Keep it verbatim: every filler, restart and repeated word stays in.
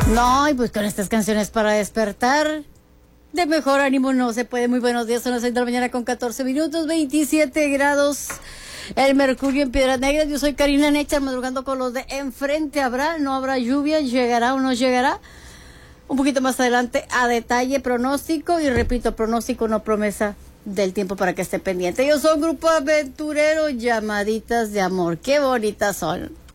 No, y pues con estas canciones para despertar de mejor ánimo no se puede. Muy buenos días, son las seis de la mañana con catorce minutos, veintisiete grados el mercurio en Piedras Negras. Yo soy Karina Necha, madrugando con los de enfrente. ¿Habrá? ¿No habrá lluvia? ¿Llegará o no llegará? Un poquito más adelante a detalle pronóstico, y repito, pronóstico, no promesa del tiempo, para que esté pendiente. Yo soy Grupo Aventurero, llamaditas de amor. Qué bonitas son.